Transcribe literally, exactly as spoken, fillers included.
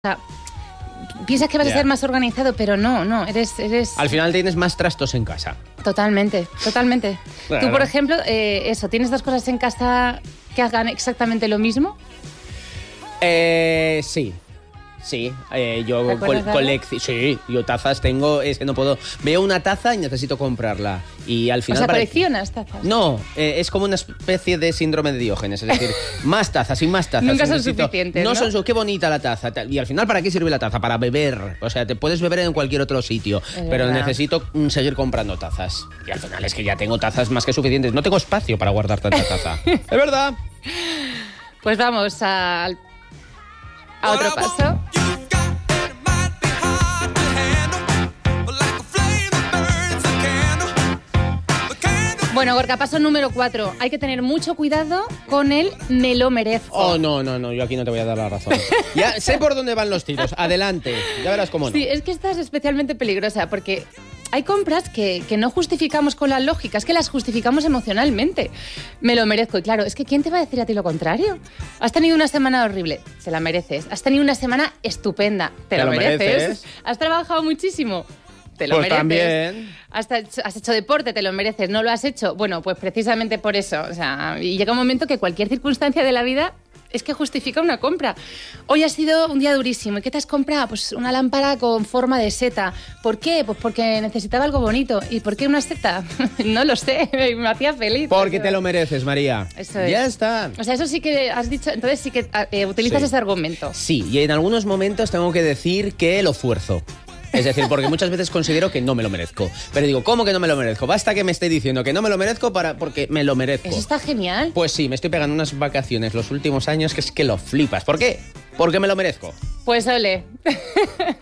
sea, piensas que vas yeah. a ser más organizado, pero no, no, eres... eres... Al final tienes más trastos en casa. Totalmente, totalmente. Claro. Tú, por ejemplo, eh, eso, ¿tienes dos cosas en casa que hagan exactamente lo mismo? Eh, sí. Sí, eh, yo col colecciono. Sí, yo tazas tengo, es que no puedo. Veo una taza y necesito comprarla. Y al final. O sea, para... ¿coleccionas tazas? No, eh, es como una especie de síndrome de Diógenes. Es decir, más tazas y más tazas. Nunca son necesito... suficientes. No, ¿no? son su... Qué bonita la taza. Y al final, ¿para qué sirve la taza? Para beber. O sea, te puedes beber en cualquier otro sitio. Es pero verdad. necesito mm, seguir comprando tazas. Y al final es que ya tengo tazas más que suficientes. No tengo espacio para guardar tanta taza. Es verdad. Pues vamos a, a otro paso. Bueno, Gorka, paso número cuatro. Hay que tener mucho cuidado con el me lo merezco. Oh, no, no, no, yo aquí no te voy a dar la razón. Ya sé por dónde van los tiros. Adelante, ya verás cómo no. Sí, es que esta es especialmente peligrosa porque hay compras que, que no justificamos con la lógica, es que las justificamos emocionalmente. Me lo merezco. Y claro, es que ¿quién te va a decir a ti lo contrario? Has tenido una semana horrible, te la mereces. Has tenido una semana estupenda, te, ¿Te lo, lo mereces. mereces? Has trabajado muchísimo, te lo Pues mereces. también. Has, has hecho deporte, te lo mereces. ¿No lo has hecho? Bueno, pues precisamente por eso. O sea, y llega un momento que cualquier circunstancia de la vida es que justifica una compra. Hoy ha sido un día durísimo. ¿Y qué te has comprado? Pues una lámpara con forma de seta. ¿Por qué? Pues porque necesitaba algo bonito. ¿Y por qué una seta? No lo sé, me hacía feliz. Porque eso. te lo mereces, María. Eso es. Ya está. O sea, eso sí que has dicho, entonces sí que eh, utilizas Sí. ese argumento. Sí, y en algunos momentos tengo que decir que lo fuerzo. Es decir, porque muchas veces considero que no me lo merezco. Pero digo, ¿cómo que no me lo merezco? Basta que me esté diciendo que no me lo merezco para porque me lo merezco. Eso está genial. Pues sí, me estoy pegando unas vacaciones los últimos años que es que lo flipas. ¿Por qué? Porque me lo merezco. Pues ole.